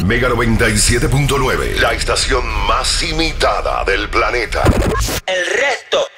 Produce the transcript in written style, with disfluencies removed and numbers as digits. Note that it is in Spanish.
Mega 97.9, la estación más imitada del planeta. El resto